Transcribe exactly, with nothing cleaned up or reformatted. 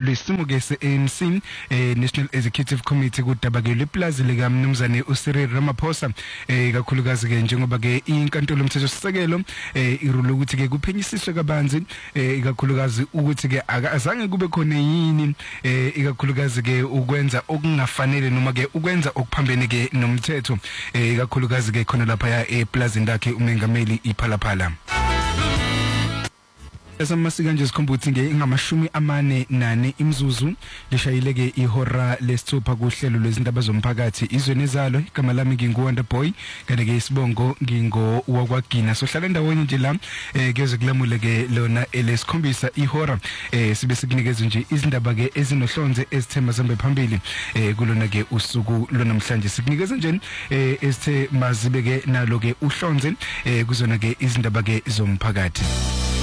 lwesimo ke se-A N C eh National Executive Committee kudaba ke leplazi lika Mnumzane uCyril Ramaphosa eh kakhulukazi ke njengoba ke inkantolo yomthetho sisekelo eh irule ukuthi ke kuphenyisiswe kabanzi eh kakhulukazi ukuthi ke akazange kube khona yini eh ikakhulukazi ke ukwenza okungafanele noma ke ukwenza okuphambene ke nomthetho eh ikakhulukazi ke khona lapha ya eplazini lakhe umengameli iPhalaphala. Esamasika nje sikhombuthi nge ingamashumi amane nane imzuzu lishayileke ihora lesithupha kuhlelo lwezindaba zomphakathi izweni ezalo igama lami nginguWonder Boy kanti ke isibongo ngingo wakwagina sohlala ndawonye nje la eh keze kulamule ke lona elesikhombisa ihora eh sibe sikunikeza nje izindaba ke ezinohlonze ezithema zambe phambili eh kulona ke usuku lonamhlanje sikunikeza nje eh ezithe mazibe ke nalo ke uhlonze eh kuzona ke izindaba ke zomphakathi.